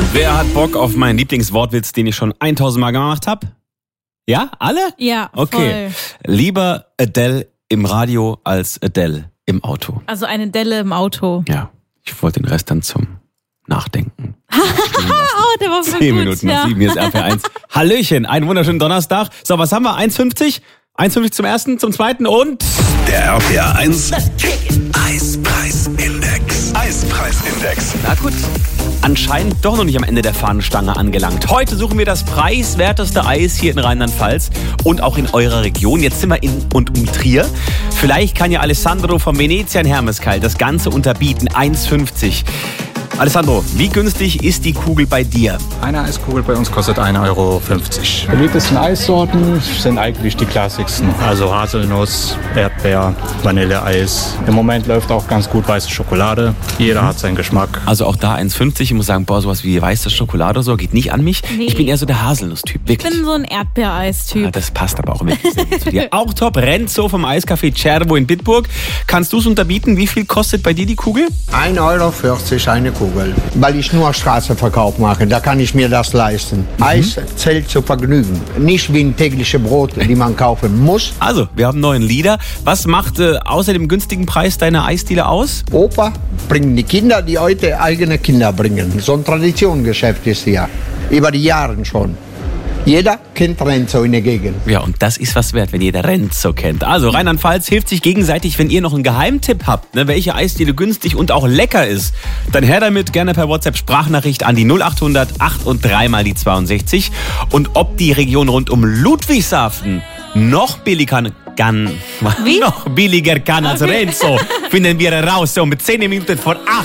Wer hat Bock auf meinen Lieblingswortwitz, den ich schon 1000 Mal gemacht habe? Ja, alle? Ja, okay. voll. Lieber Adele im Radio als Adele im Auto. Also eine Delle im Auto. Ja, ich wollte den Rest dann zum Nachdenken. Oh, der war voll 10 gut. Minuten nach Ja. 7, hier ist RP1. Hallöchen, einen wunderschönen Donnerstag. So, was haben wir? 1,50? 1,50 zum ersten, zum zweiten und... Der RPR1 Eispreisindex. Eispreisindex. Na gut, anscheinend doch noch nicht am Ende der Fahnenstange angelangt. Heute suchen wir das preiswerteste Eis hier in Rheinland-Pfalz und auch in eurer Region. Jetzt sind wir in und um Trier. Vielleicht kann ja Alessandro vom Venezian Hermeskeil das Ganze unterbieten. 1,50. Alessandro, wie günstig ist die Kugel bei dir? Eine Eiskugel bei uns kostet 1,50 Euro. Beliebtesten Eissorten sind eigentlich die klassigsten. Also Haselnuss, Erdbeer, Vanilleeis. Im Moment läuft auch ganz gut weiße Schokolade. Jeder hat seinen Geschmack. Also auch da 1,50. Ich muss sagen, boah, sowas wie weiße Schokolade oder so geht nicht an mich. Nee. Ich bin eher so der Haselnuss-Typ, Ich wirklich. bin so ein Erdbeereistyp. Ja, das passt aber auch wirklich sehr gut zu dir. Auch top, Renzo vom Eiscafé Cervo in Bitburg. Kannst du es unterbieten? Wie viel kostet bei dir die Kugel? 1,40 Euro eine Kugel. Weil ich nur Straßenverkauf mache, da kann ich mir das leisten. Eis zählt zu Vergnügen. Nicht wie ein tägliches Brot, die man kaufen muss. Also, wir haben 9 Lieder. Was macht außer dem günstigen Preis deine Eisdiele aus? Opa bringen die Kinder, die heute eigene Kinder bringen. So ein Traditionsgeschäft ist hier. Über die Jahre schon. Jeder kennt Renzo in der Gegend. Ja, und das ist was wert, wenn jeder Renzo kennt. Also, Rheinland-Pfalz hilft sich gegenseitig, wenn ihr noch einen Geheimtipp habt, ne, welche Eisdiele günstig und auch lecker ist. Dann her damit, gerne per WhatsApp-Sprachnachricht an die 0800 8 und 3 mal die 62. Und ob die Region rund um Ludwigshafen noch billiger kann als Renzo, finden wir raus. So, mit 10 Minuten vor 8.